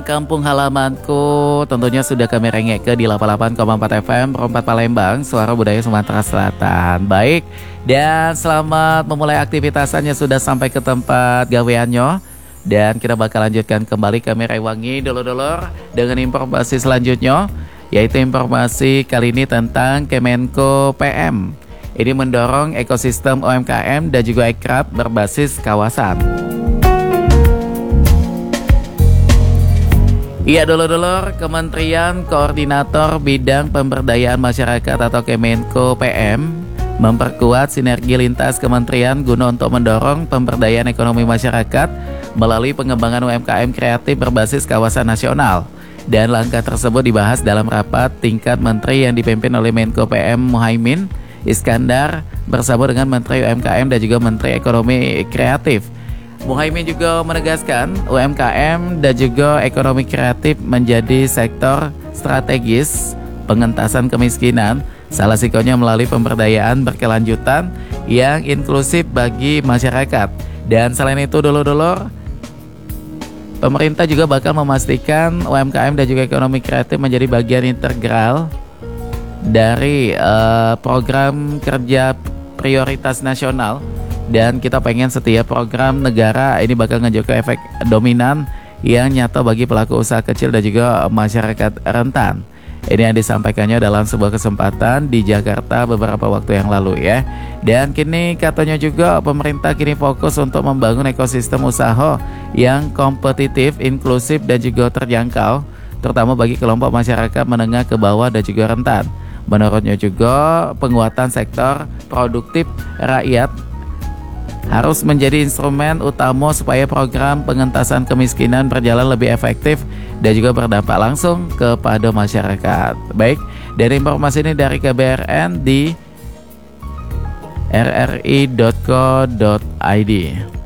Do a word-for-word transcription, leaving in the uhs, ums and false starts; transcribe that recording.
Kampung halamanku tentunya sudah kami rengek di delapan puluh delapan koma empat F M Perempat Palembang, suara budaya Sumatera Selatan. Baik, dan selamat memulai aktivitasannya sudah sampai ke tempat gaweannya. Dan kita bakal lanjutkan kembali kami rewangi dulur-dulur dengan informasi selanjutnya, yaitu informasi kali ini tentang Kemenko P M. Ini mendorong ekosistem U M K M dan juga ekrab berbasis kawasan. Iya dulur-dulur, Kementerian Koordinator Bidang Pemberdayaan Masyarakat atau Kemenko P M memperkuat sinergi lintas kementerian guna untuk mendorong pemberdayaan ekonomi masyarakat melalui pengembangan U M K M kreatif berbasis kawasan nasional. Dan langkah tersebut dibahas dalam rapat tingkat menteri yang dipimpin oleh Menko P M Muhaimin Iskandar bersama dengan Menteri U M K M dan juga Menteri Ekonomi Kreatif. Muhaimin juga menegaskan U M K M dan juga ekonomi kreatif menjadi sektor strategis pengentasan kemiskinan, salah satunya melalui pemberdayaan berkelanjutan yang inklusif bagi masyarakat. Dan selain itu dulur-dulur, pemerintah juga bakal memastikan U M K M dan juga ekonomi kreatif menjadi bagian integral dari uh, program kerja prioritas nasional. Dan kita pengen setiap program negara ini bakal ngejoko efek dominan yang nyata bagi pelaku usaha kecil dan juga masyarakat rentan. Ini yang disampaikannya dalam sebuah kesempatan di Jakarta beberapa waktu yang lalu ya. Dan kini katanya juga pemerintah kini fokus untuk membangun ekosistem usaha yang kompetitif, inklusif dan juga terjangkau, terutama bagi kelompok masyarakat menengah ke bawah dan juga rentan. Menurutnya juga penguatan sektor produktif rakyat harus menjadi instrumen utama supaya program pengentasan kemiskinan berjalan lebih efektif dan juga berdampak langsung kepada masyarakat. Baik, dari informasi ini dari K B R N di r r i dot co dot i d.